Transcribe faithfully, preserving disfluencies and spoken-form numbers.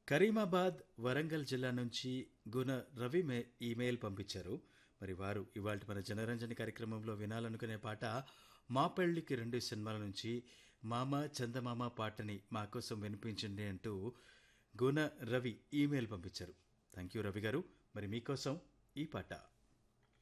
కరీమాబాద్ వరంగల్ జిల్లా నుంచి గుణ రవి మే ఈమెయిల్ పంపించారు. మరి వారు ఇవాళ మన జనరంజని కార్యక్రమంలో వినాలనుకునే పాట మా పెళ్లికి రెండు సినిమాల నుంచి మామ చందమామ పాటని మా కోసం వినిపించండి అంటూ గుణ రవి ఈమెయిల్ పంపించారు. థ్యాంక్ యూ రవి గారు. మరి మీకోసం ఈ పాట.